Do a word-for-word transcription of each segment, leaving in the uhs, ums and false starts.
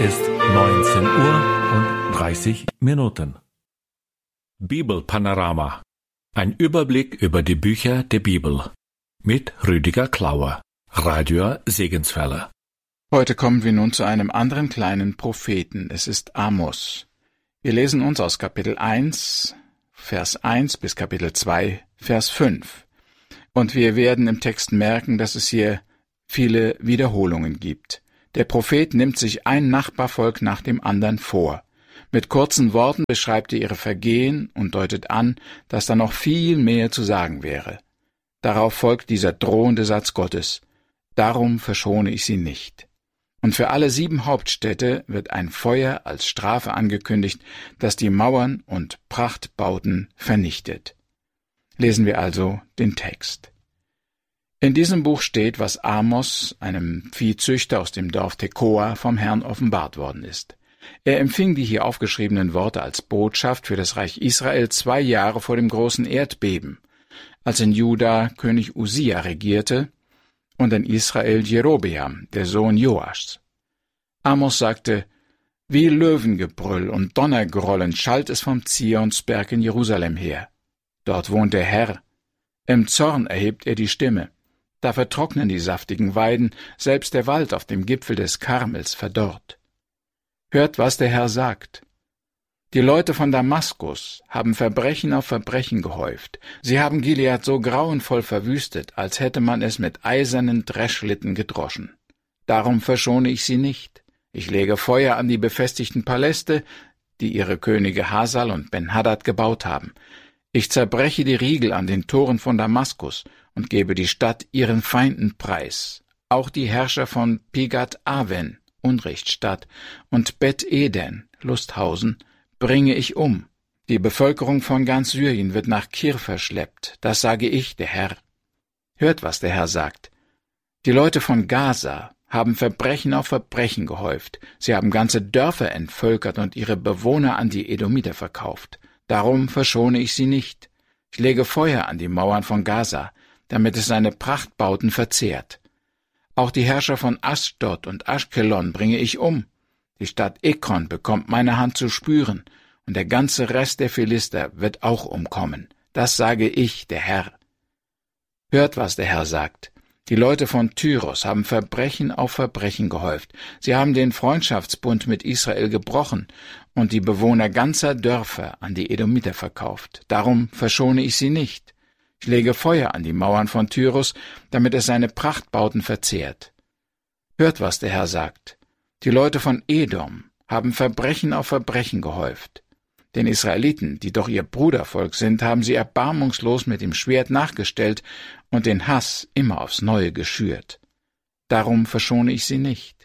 ist neunzehn Uhr und dreißig Minuten. Bibelpanorama. Ein Überblick über die Bücher der Bibel. Mit Rüdiger Klauer, Radio Segenswelle. Heute kommen wir nun zu einem anderen kleinen Propheten. Es ist Amos. Wir lesen uns aus Kapitel eins, Vers eins bis Kapitel zwei, Vers fünf. Und wir werden im Text merken, dass es hier viele Wiederholungen gibt. Der Prophet nimmt sich ein Nachbarvolk nach dem anderen vor. Mit kurzen Worten beschreibt er ihre Vergehen und deutet an, dass da noch viel mehr zu sagen wäre. Darauf folgt dieser drohende Satz Gottes: Darum verschone ich sie nicht. Und für alle sieben Hauptstädte wird ein Feuer als Strafe angekündigt, das die Mauern und Prachtbauten vernichtet. Lesen wir also den Text. In diesem Buch steht, was Amos, einem Viehzüchter aus dem Dorf Tekoa, vom Herrn offenbart worden ist. Er empfing die hier aufgeschriebenen Worte als Botschaft für das Reich Israel zwei Jahre vor dem großen Erdbeben, als in Juda König Usia regierte und in Israel Jerobeam, der Sohn Joaschs. Amos sagte: Wie Löwengebrüll und Donnergrollen schallt es vom Zionsberg in Jerusalem her. Dort wohnt der Herr. Im Zorn erhebt er die Stimme. Da vertrocknen die saftigen Weiden, selbst der Wald auf dem Gipfel des Karmels verdorrt. Hört, was der Herr sagt. Die Leute von Damaskus haben Verbrechen auf Verbrechen gehäuft. Sie haben Gilead so grauenvoll verwüstet, als hätte man es mit eisernen Dreschlitten gedroschen. Darum verschone ich sie nicht. Ich lege Feuer an die befestigten Paläste, die ihre Könige Hasal und Ben-Hadad gebaut haben. Ich zerbreche die Riegel an den Toren von Damaskus und gebe die Stadt ihren Feinden preis. Auch die Herrscher von Pigat-Aven, Unrechtsstadt, und Bet-Eden, Lusthausen, bringe ich um. Die Bevölkerung von ganz Syrien wird nach Kir verschleppt. Das sage ich, der Herr. Hört, was der Herr sagt. Die Leute von Gaza haben Verbrechen auf Verbrechen gehäuft. Sie haben ganze Dörfer entvölkert und ihre Bewohner an die Edomiter verkauft. Darum verschone ich sie nicht. Ich lege Feuer an die Mauern von Gaza, damit es seine Prachtbauten verzehrt. Auch die Herrscher von Ashdod und Aschkelon bringe ich um. Die Stadt Ekron bekommt meine Hand zu spüren, und der ganze Rest der Philister wird auch umkommen. Das sage ich, der Herr. Hört, was der Herr sagt. Die Leute von Tyros haben Verbrechen auf Verbrechen gehäuft. Sie haben den Freundschaftsbund mit Israel gebrochen und die Bewohner ganzer Dörfer an die Edomiter verkauft. Darum verschone ich sie nicht. Ich lege Feuer an die Mauern von Tyros, damit es seine Prachtbauten verzehrt. Hört, was der Herr sagt. Die Leute von Edom haben Verbrechen auf Verbrechen gehäuft. Den Israeliten, die doch ihr Brudervolk sind, haben sie erbarmungslos mit dem Schwert nachgestellt und den Hass immer aufs Neue geschürt. Darum verschone ich sie nicht.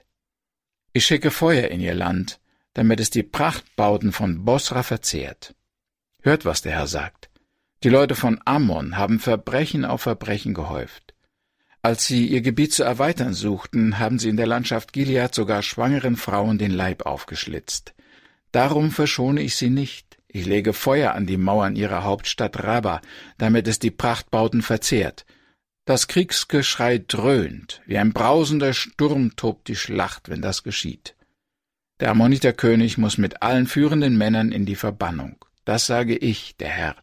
Ich schicke Feuer in ihr Land, damit es die Prachtbauten von Bosra verzehrt. Hört, was der Herr sagt. Die Leute von Ammon haben Verbrechen auf Verbrechen gehäuft. Als sie ihr Gebiet zu erweitern suchten, haben sie in der Landschaft Gilead sogar schwangeren Frauen den Leib aufgeschlitzt. Darum verschone ich sie nicht. Ich lege Feuer an die Mauern ihrer Hauptstadt Rabba, damit es die Prachtbauten verzehrt. Das Kriegsgeschrei dröhnt, wie ein brausender Sturm tobt die Schlacht, wenn das geschieht. Der Ammoniterkönig muss mit allen führenden Männern in die Verbannung. Das sage ich, der Herr.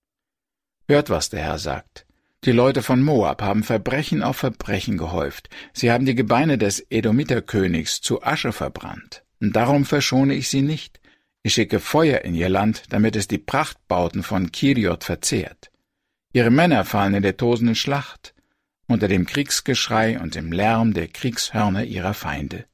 Hört, was der Herr sagt. Die Leute von Moab haben Verbrechen auf Verbrechen gehäuft. Sie haben die Gebeine des Edomiterkönigs zu Asche verbrannt. Und darum verschone ich sie nicht. Ich schicke Feuer in ihr Land, damit es die Prachtbauten von Kiriot verzehrt. Ihre Männer fallen in der tosenden Schlacht, unter dem Kriegsgeschrei und dem Lärm der Kriegshörner ihrer Feinde.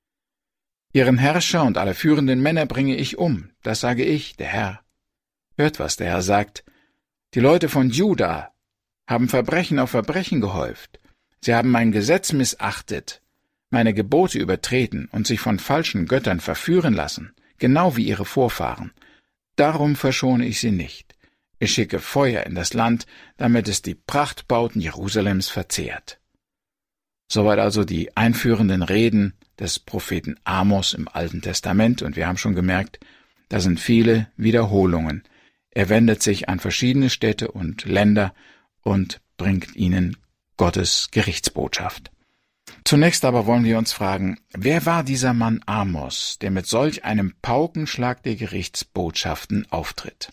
Ihren Herrscher und alle führenden Männer bringe ich um, das sage ich, der Herr. Hört, was der Herr sagt. Die Leute von Juda haben Verbrechen auf Verbrechen gehäuft. Sie haben mein Gesetz missachtet, meine Gebote übertreten und sich von falschen Göttern verführen lassen, genau wie ihre Vorfahren. Darum verschone ich sie nicht. Ich schicke Feuer in das Land, damit es die Prachtbauten Jerusalems verzehrt. Soweit also die einführenden Reden des Propheten Amos im Alten Testament, und wir haben schon gemerkt, da sind viele Wiederholungen. Er wendet sich an verschiedene Städte und Länder und bringt ihnen Gottes Gerichtsbotschaft. Zunächst aber wollen wir uns fragen, wer war dieser Mann Amos, der mit solch einem Paukenschlag der Gerichtsbotschaften auftritt?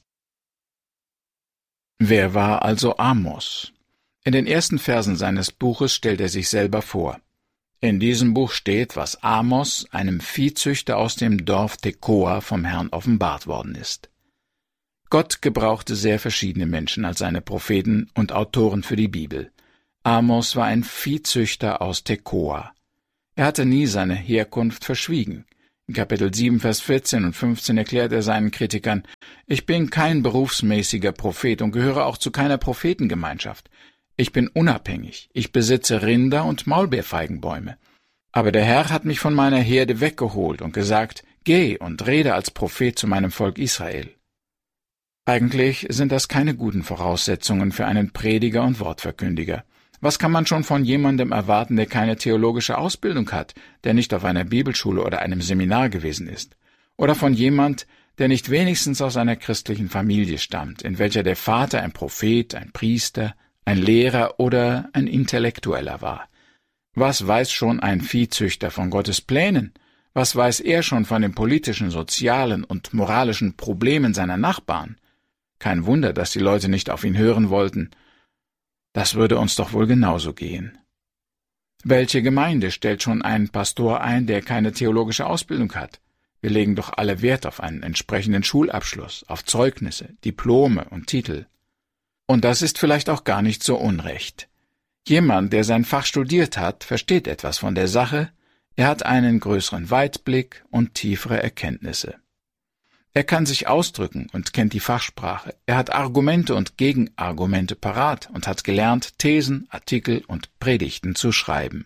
Wer war also Amos? In den ersten Versen seines Buches stellt er sich selber vor. In diesem Buch steht, was Amos, einem Viehzüchter aus dem Dorf Tekoa, vom Herrn offenbart worden ist. Gott gebrauchte sehr verschiedene Menschen als seine Propheten und Autoren für die Bibel. Amos war ein Viehzüchter aus Tekoa. Er hatte nie seine Herkunft verschwiegen. In Kapitel sieben, Vers vierzehn und fünfzehn erklärt er seinen Kritikern, »Ich bin kein berufsmäßiger Prophet und gehöre auch zu keiner Prophetengemeinschaft. Ich bin unabhängig, ich besitze Rinder und Maulbeerfeigenbäume. Aber der Herr hat mich von meiner Herde weggeholt und gesagt, geh und rede als Prophet zu meinem Volk Israel.« Eigentlich sind das keine guten Voraussetzungen für einen Prediger und Wortverkündiger. Was kann man schon von jemandem erwarten, der keine theologische Ausbildung hat, der nicht auf einer Bibelschule oder einem Seminar gewesen ist? Oder von jemand, der nicht wenigstens aus einer christlichen Familie stammt, in welcher der Vater ein Prophet, ein Priester, ein Lehrer oder ein Intellektueller war? Was weiß schon ein Viehzüchter von Gottes Plänen? Was weiß er schon von den politischen, sozialen und moralischen Problemen seiner Nachbarn? Kein Wunder, dass die Leute nicht auf ihn hören wollten. Das würde uns doch wohl genauso gehen. Welche Gemeinde stellt schon einen Pastor ein, der keine theologische Ausbildung hat? Wir legen doch alle Wert auf einen entsprechenden Schulabschluss, auf Zeugnisse, Diplome und Titel. Und das ist vielleicht auch gar nicht so unrecht. Jemand, der sein Fach studiert hat, versteht etwas von der Sache, er hat einen größeren Weitblick und tiefere Erkenntnisse. Er kann sich ausdrücken und kennt die Fachsprache. Er hat Argumente und Gegenargumente parat und hat gelernt, Thesen, Artikel und Predigten zu schreiben.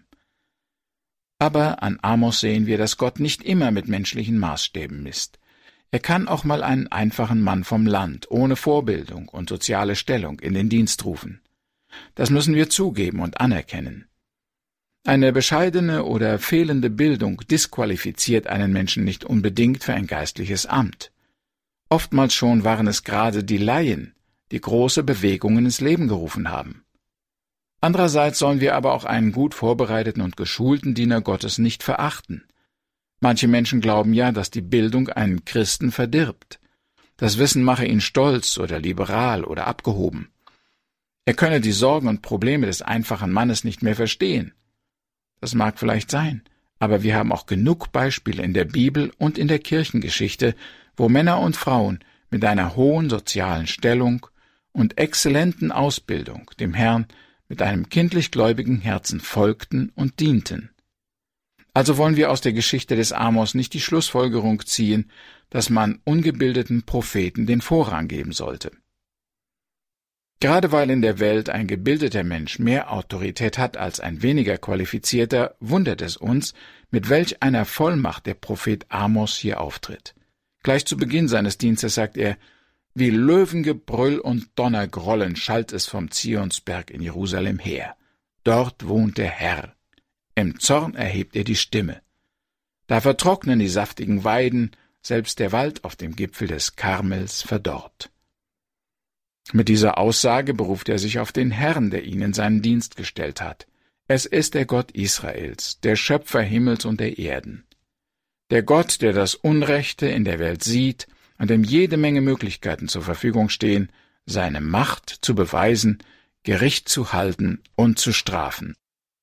Aber an Amos sehen wir, dass Gott nicht immer mit menschlichen Maßstäben misst. Er kann auch mal einen einfachen Mann vom Land, ohne Vorbildung und soziale Stellung, in den Dienst rufen. Das müssen wir zugeben und anerkennen. Eine bescheidene oder fehlende Bildung disqualifiziert einen Menschen nicht unbedingt für ein geistliches Amt. Oftmals schon waren es gerade die Laien, die große Bewegungen ins Leben gerufen haben. Andererseits sollen wir aber auch einen gut vorbereiteten und geschulten Diener Gottes nicht verachten. Manche Menschen glauben ja, dass die Bildung einen Christen verdirbt. Das Wissen mache ihn stolz oder liberal oder abgehoben. Er könne die Sorgen und Probleme des einfachen Mannes nicht mehr verstehen. Das mag vielleicht sein, aber wir haben auch genug Beispiele in der Bibel und in der Kirchengeschichte, wo Männer und Frauen mit einer hohen sozialen Stellung und exzellenten Ausbildung dem Herrn mit einem kindlich gläubigen Herzen folgten und dienten. Also wollen wir aus der Geschichte des Amos nicht die Schlussfolgerung ziehen, dass man ungebildeten Propheten den Vorrang geben sollte. Gerade weil in der Welt ein gebildeter Mensch mehr Autorität hat als ein weniger qualifizierter, wundert es uns, mit welch einer Vollmacht der Prophet Amos hier auftritt. Gleich zu Beginn seines Dienstes sagt er, »Wie Löwengebrüll und Donnergrollen schallt es vom Zionsberg in Jerusalem her. Dort wohnt der Herr. Im Zorn erhebt er die Stimme. Da vertrocknen die saftigen Weiden, selbst der Wald auf dem Gipfel des Karmels verdorrt.« Mit dieser Aussage beruft er sich auf den Herrn, der ihn in seinen Dienst gestellt hat. Es ist der Gott Israels, der Schöpfer Himmels und der Erden. Der Gott, der das Unrechte in der Welt sieht und dem jede Menge Möglichkeiten zur Verfügung stehen, seine Macht zu beweisen, Gericht zu halten und zu strafen.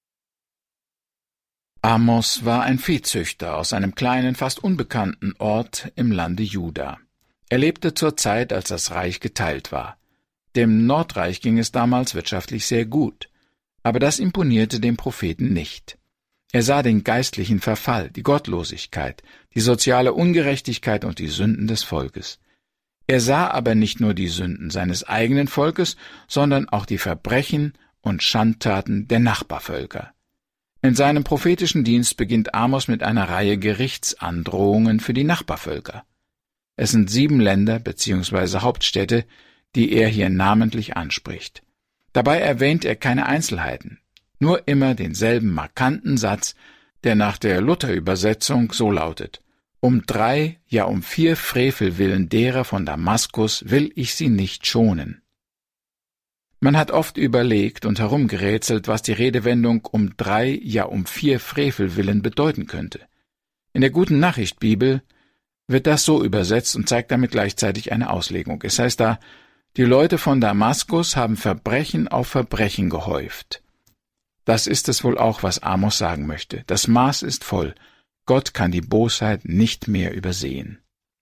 Amos war ein Viehzüchter aus einem kleinen, fast unbekannten Ort im Lande Juda. Er lebte zur Zeit, als das Reich geteilt war. Dem Nordreich ging es damals wirtschaftlich sehr gut, aber das imponierte dem Propheten nicht. Er sah den geistlichen Verfall, die Gottlosigkeit, die soziale Ungerechtigkeit und die Sünden des Volkes. Er sah aber nicht nur die Sünden seines eigenen Volkes, sondern auch die Verbrechen und Schandtaten der Nachbarvölker. In seinem prophetischen Dienst beginnt Amos mit einer Reihe Gerichtsandrohungen für die Nachbarvölker. Es sind sieben Länder bzw. Hauptstädte, die er hier namentlich anspricht. Dabei erwähnt er keine Einzelheiten, nur immer denselben markanten Satz, der nach der Luther-Übersetzung so lautet: Um drei, ja um vier Frevel willen derer von Damaskus will ich sie nicht schonen. Man hat oft überlegt und herumgerätselt, was die Redewendung um drei, ja um vier Frevelwillen bedeuten könnte. In der Guten Nachricht Bibel wird das so übersetzt und zeigt damit gleichzeitig eine Auslegung. Es heißt da, die Leute von Damaskus haben Verbrechen auf Verbrechen gehäuft. Das ist es wohl auch, was Amos sagen möchte. Das Maß ist voll. Gott kann die Bosheit nicht mehr übersehen.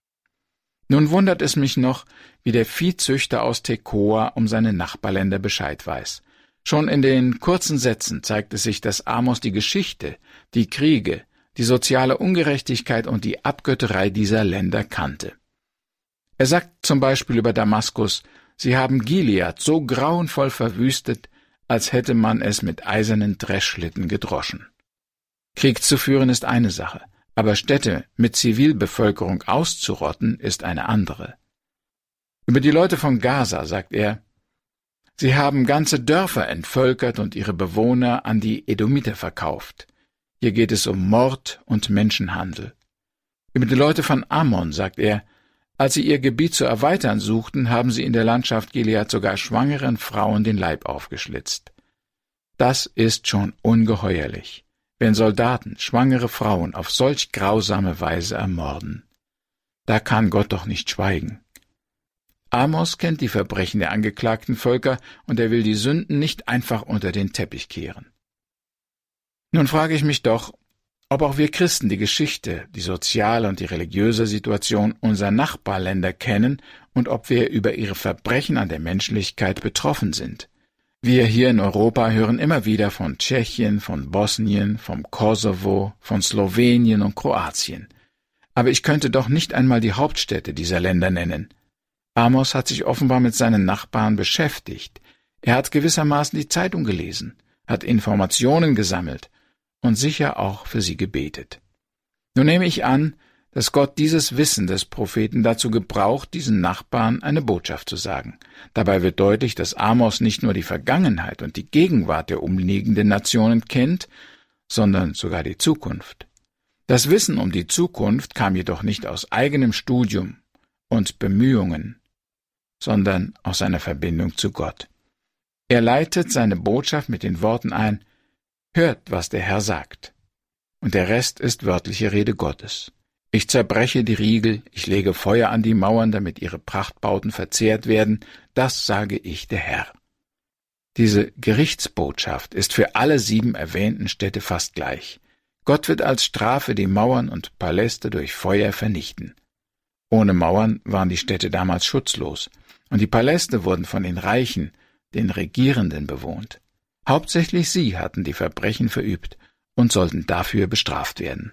Nun wundert es mich noch, wie der Viehzüchter aus Tekoa um seine Nachbarländer Bescheid weiß. Schon in den kurzen Sätzen zeigt es sich, dass Amos die Geschichte, die Kriege, die soziale Ungerechtigkeit und die Abgötterei dieser Länder kannte. Er sagt zum Beispiel über Damaskus, sie haben Gilead so grauenvoll verwüstet, als hätte man es mit eisernen Dreschschlitten gedroschen. Krieg zu führen ist eine Sache, aber Städte mit Zivilbevölkerung auszurotten ist eine andere. Über die Leute von Gaza sagt er, sie haben ganze Dörfer entvölkert und ihre Bewohner an die Edomiter verkauft. Hier geht es um Mord und Menschenhandel. Über die Leute von Ammon sagt er, als sie ihr Gebiet zu erweitern suchten, haben sie in der Landschaft Gilead sogar schwangeren Frauen den Leib aufgeschlitzt. Das ist schon ungeheuerlich, wenn Soldaten schwangere Frauen auf solch grausame Weise ermorden. Da kann Gott doch nicht schweigen. Amos kennt die Verbrechen der angeklagten Völker und er will die Sünden nicht einfach unter den Teppich kehren. Nun frage ich mich doch, ob auch wir Christen die Geschichte, die soziale und die religiöse Situation unserer Nachbarländer kennen und ob wir über ihre Verbrechen an der Menschlichkeit betroffen sind. Wir hier in Europa hören immer wieder von Tschechien, von Bosnien, vom Kosovo, von Slowenien und Kroatien. Aber ich könnte doch nicht einmal die Hauptstädte dieser Länder nennen. Amos hat sich offenbar mit seinen Nachbarn beschäftigt. Er hat gewissermaßen die Zeitung gelesen, hat Informationen gesammelt und sicher auch für sie gebetet. Nun nehme ich an, dass Gott dieses Wissen des Propheten dazu gebraucht, diesen Nachbarn eine Botschaft zu sagen. Dabei wird deutlich, dass Amos nicht nur die Vergangenheit und die Gegenwart der umliegenden Nationen kennt, sondern sogar die Zukunft. Das Wissen um die Zukunft kam jedoch nicht aus eigenem Studium und Bemühungen, sondern aus seiner Verbindung zu Gott. Er leitet seine Botschaft mit den Worten ein, »Hört, was der Herr sagt.« Und der Rest ist wörtliche Rede Gottes. »Ich zerbreche die Riegel, ich lege Feuer an die Mauern, damit ihre Prachtbauten verzehrt werden, das sage ich, der Herr.« Diese Gerichtsbotschaft ist für alle sieben erwähnten Städte fast gleich. Gott wird als Strafe die Mauern und Paläste durch Feuer vernichten. Ohne Mauern waren die Städte damals schutzlos, und die Paläste wurden von den Reichen, den Regierenden bewohnt. Hauptsächlich sie hatten die Verbrechen verübt und sollten dafür bestraft werden.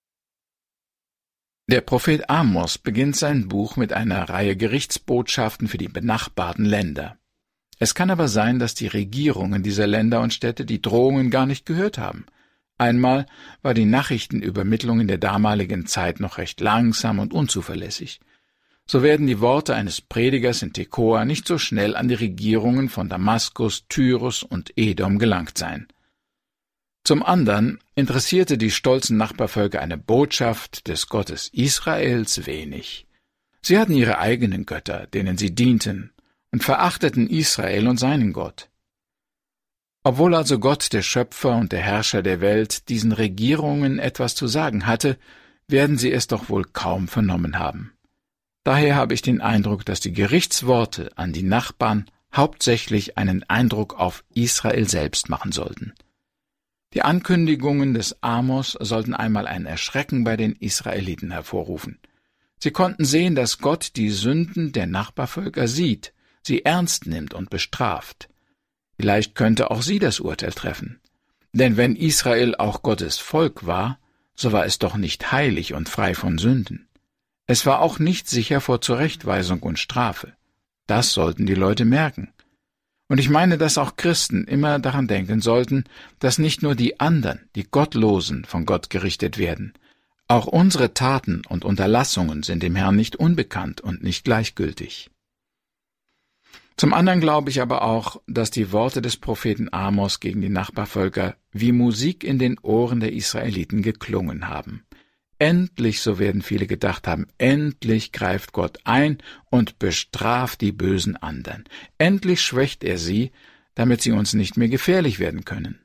Der Prophet Amos beginnt sein Buch mit einer Reihe Gerichtsbotschaften für die benachbarten Länder. Es kann aber sein, dass die Regierungen dieser Länder und Städte die Drohungen gar nicht gehört haben. Einmal war die Nachrichtenübermittlung in der damaligen Zeit noch recht langsam und unzuverlässig. So werden die Worte eines Predigers in Tekoa nicht so schnell an die Regierungen von Damaskus, Tyrus und Edom gelangt sein. Zum anderen interessierte die stolzen Nachbarvölker eine Botschaft des Gottes Israels wenig. Sie hatten ihre eigenen Götter, denen sie dienten, und verachteten Israel und seinen Gott. Obwohl also Gott, der Schöpfer und der Herrscher der Welt, diesen Regierungen etwas zu sagen hatte, werden sie es doch wohl kaum vernommen haben. Daher habe ich den Eindruck, dass die Gerichtsworte an die Nachbarn hauptsächlich einen Eindruck auf Israel selbst machen sollten. Die Ankündigungen des Amos sollten einmal ein Erschrecken bei den Israeliten hervorrufen. Sie konnten sehen, dass Gott die Sünden der Nachbarvölker sieht, sie ernst nimmt und bestraft. Vielleicht könnte auch sie das Urteil treffen. Denn wenn Israel auch Gottes Volk war, so war es doch nicht heilig und frei von Sünden. Es war auch nicht sicher vor Zurechtweisung und Strafe. Das sollten die Leute merken. Und ich meine, dass auch Christen immer daran denken sollten, dass nicht nur die anderen, die Gottlosen, von Gott gerichtet werden. Auch unsere Taten und Unterlassungen sind dem Herrn nicht unbekannt und nicht gleichgültig. Zum anderen glaube ich aber auch, dass die Worte des Propheten Amos gegen die Nachbarvölker wie Musik in den Ohren der Israeliten geklungen haben. Endlich, so werden viele gedacht haben, endlich greift Gott ein und bestraft die bösen anderen. Endlich schwächt er sie, damit sie uns nicht mehr gefährlich werden können.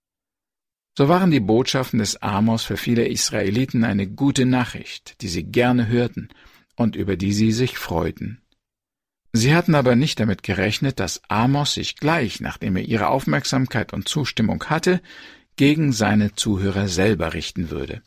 So waren die Botschaften des Amos für viele Israeliten eine gute Nachricht, die sie gerne hörten und über die sie sich freuten. Sie hatten aber nicht damit gerechnet, dass Amos sich gleich, nachdem er ihre Aufmerksamkeit und Zustimmung hatte, gegen seine Zuhörer selber richten würde.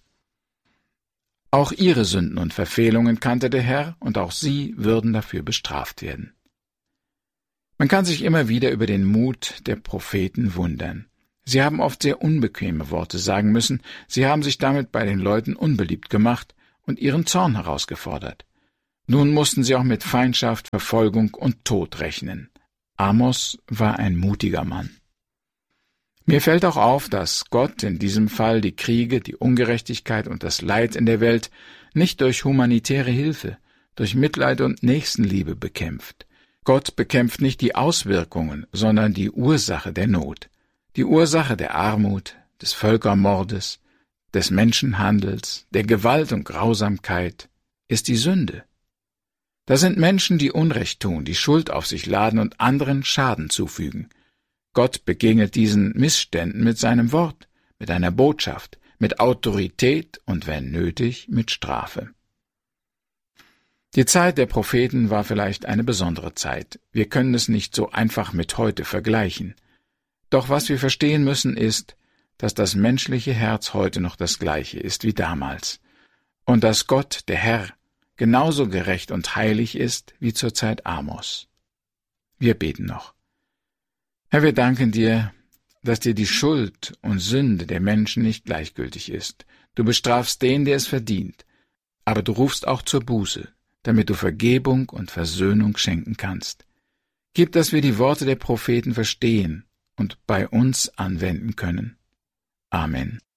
Auch ihre Sünden und Verfehlungen kannte der Herr, und auch sie würden dafür bestraft werden. Man kann sich immer wieder über den Mut der Propheten wundern. Sie haben oft sehr unbequeme Worte sagen müssen, sie haben sich damit bei den Leuten unbeliebt gemacht und ihren Zorn herausgefordert. Nun mussten sie auch mit Feindschaft, Verfolgung und Tod rechnen. Amos war ein mutiger Mann. Mir fällt auch auf, dass Gott in diesem Fall die Kriege, die Ungerechtigkeit und das Leid in der Welt nicht durch humanitäre Hilfe, durch Mitleid und Nächstenliebe bekämpft. Gott bekämpft nicht die Auswirkungen, sondern die Ursache der Not, die Ursache der Armut, des Völkermordes, des Menschenhandels, der Gewalt und Grausamkeit ist die Sünde. Das sind Menschen, die Unrecht tun, die Schuld auf sich laden und anderen Schaden zufügen. Gott begegnet diesen Missständen mit seinem Wort, mit einer Botschaft, mit Autorität und, wenn nötig, mit Strafe. Die Zeit der Propheten war vielleicht eine besondere Zeit. Wir können es nicht so einfach mit heute vergleichen. Doch was wir verstehen müssen ist, dass das menschliche Herz heute noch das gleiche ist wie damals und dass Gott, der Herr, genauso gerecht und heilig ist wie zur Zeit Amos. Wir beten noch. Herr, wir danken dir, dass dir die Schuld und Sünde der Menschen nicht gleichgültig ist. Du bestrafst den, der es verdient, aber du rufst auch zur Buße, damit du Vergebung und Versöhnung schenken kannst. Gib, dass wir die Worte der Propheten verstehen und bei uns anwenden können. Amen.